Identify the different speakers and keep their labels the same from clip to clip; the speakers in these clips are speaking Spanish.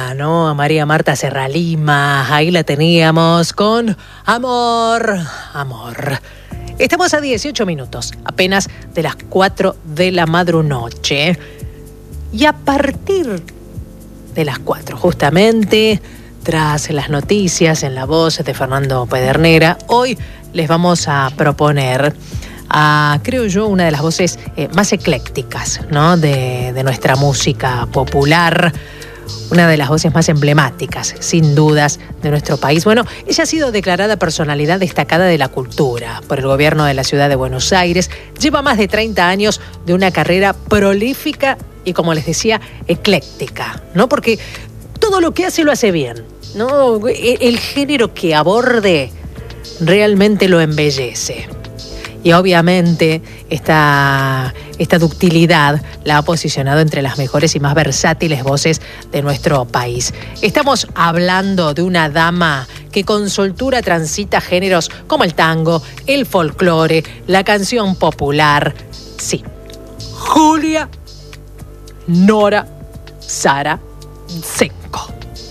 Speaker 1: María, ¿no? A María Marta Serralima, ahí la teníamos con Amor, Amor. Estamos a 18 minutos, apenas de las 4 de la madrunoche. Y a partir de las 4, justamente, tras las noticias en la voz de Fernando Pedernera, hoy les vamos a proponer creo yo, una de las voces más eclécticas, ¿no? de nuestra música popular, una de las voces más emblemáticas, sin dudas, de nuestro país. Bueno, ella ha sido declarada personalidad destacada de la cultura por el gobierno de la ciudad de Buenos Aires. Lleva más de 30 años de una carrera prolífica y, como les decía, ecléctica, ¿no? Porque todo lo que hace lo hace bien, ¿no? El género que aborde realmente lo embellece. Y obviamente esta ductilidad la ha posicionado entre las mejores y más versátiles voces de nuestro país. Estamos hablando de una dama que con soltura transita géneros como el tango, el folclore, la canción popular. Sí, Julia Nora Sara Tsenko.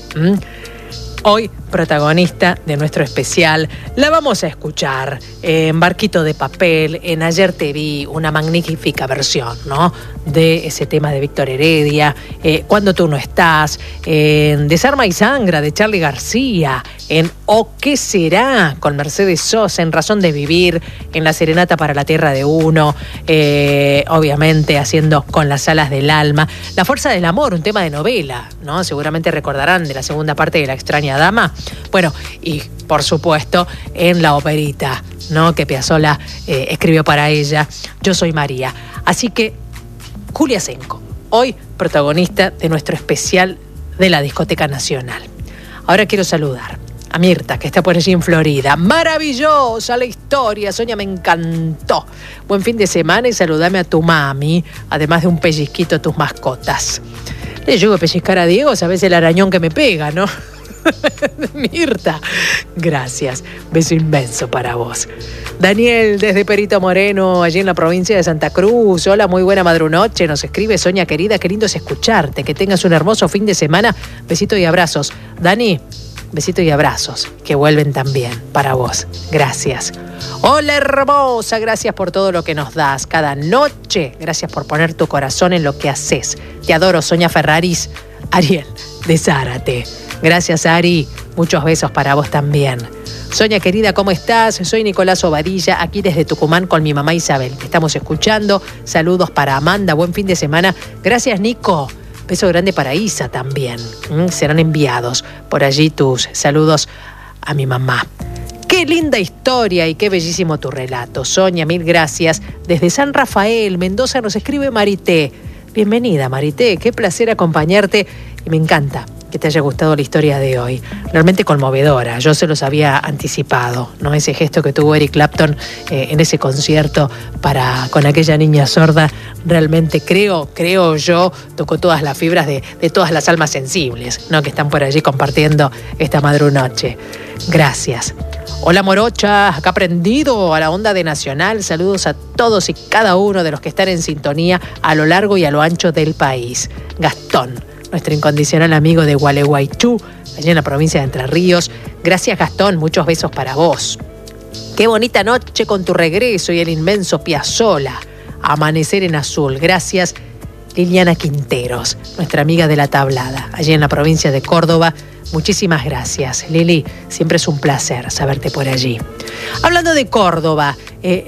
Speaker 1: Hoy, protagonista de nuestro especial, la vamos a escuchar en Barquito de Papel, en Ayer te vi, una magnífica versión, ¿no? De ese tema de Víctor Heredia, Cuando tú no estás, en Desarma y Sangra de Charly García, en O qué será con Mercedes Sosa, en Razón de vivir, en La serenata para la tierra de uno, obviamente haciendo Con las alas del alma, La fuerza del amor, un tema de novela, ¿no? Seguramente recordarán de la segunda parte de La extraña dama. Bueno, y por supuesto en la operita, ¿no? Que Piazzolla escribió para ella, Yo soy María. Así que Julia Tsenko, hoy protagonista de nuestro especial de la Discoteca Nacional. Ahora quiero saludar a Mirta, que está por allí en Florida. Maravillosa la historia, Sonia, me encantó. Buen fin de semana y saludame a tu mami, además de un pellizquito a tus mascotas. Le llego a pellizcar a Diego, sabes el arañón que me pega, ¿no? Mirta, gracias. Beso inmenso para vos. Daniel, desde Perito Moreno, allí en la provincia de Santa Cruz. Hola, muy buena madrunoche. Nos escribe Sonia, querida, qué lindo es escucharte. Que tengas un hermoso fin de semana. Besito y abrazos. Dani, besito y abrazos, que vuelven también para vos. Gracias. Hola, hermosa, gracias por todo lo que nos das cada noche. Gracias por poner tu corazón en lo que haces. Te adoro, Sonia Ferraris. Ariel, de Zárate. Gracias, Ari. Muchos besos para vos también. Sonia, querida, ¿cómo estás? Soy Nicolás Obadilla, aquí desde Tucumán con mi mamá Isabel. Te estamos escuchando. Saludos para Amanda. Buen fin de semana. Gracias, Nico. Beso grande para Isa también. Serán enviados por allí tus saludos a mi mamá. Qué linda historia y qué bellísimo tu relato. Sonia, mil gracias. Desde San Rafael, Mendoza, nos escribe Marité. Bienvenida, Marité. Qué placer acompañarte y me encanta que te haya gustado la historia de hoy. Realmente conmovedora. Yo se los había anticipado, ¿no? Ese gesto que tuvo Eric Clapton en ese concierto con aquella niña sorda, realmente creo yo, tocó todas las fibras de todas las almas sensibles, ¿no? Que están por allí compartiendo esta madrunoche. Gracias. Hola, morocha, acá prendido a la onda de Nacional. Saludos a todos y cada uno de los que están en sintonía a lo largo y a lo ancho del país. Gastón, nuestro incondicional amigo de Gualeguaychú, allá en la provincia de Entre Ríos. Gracias, Gastón, muchos besos para vos. Qué bonita noche con tu regreso y el inmenso Piazzolla. Amanecer en azul. Gracias, Liliana Quinteros, nuestra amiga de la tablada, allí en la provincia de Córdoba. Muchísimas gracias, Lili. Siempre es un placer saberte por allí. Hablando de Córdoba,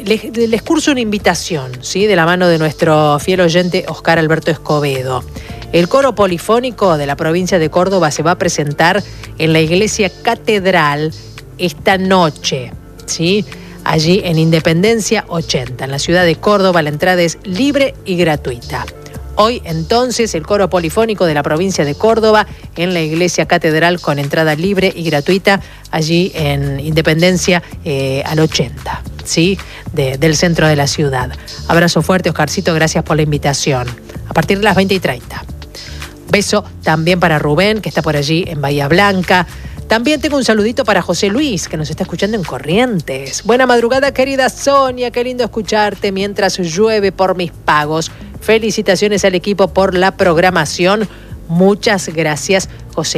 Speaker 1: les curso una invitación, ¿sí? De la mano de nuestro fiel oyente Oscar Alberto Escobedo. El coro polifónico de la provincia de Córdoba se va a presentar en la iglesia Catedral esta noche, ¿sí? Allí en Independencia 80, en la ciudad de Córdoba. La entrada es libre y gratuita. Hoy, entonces, el coro polifónico de la provincia de Córdoba en la iglesia Catedral con entrada libre y gratuita, allí en Independencia al 80, ¿sí? Del centro de la ciudad. Abrazo fuerte, Oscarcito, gracias por la invitación. A partir de las 20:30. Beso también para Rubén, que está por allí en Bahía Blanca. También tengo un saludito para José Luis, que nos está escuchando en Corrientes. Buena madrugada, querida Sonia, qué lindo escucharte mientras llueve por mis pagos. Felicitaciones al equipo por la programación. Muchas gracias, José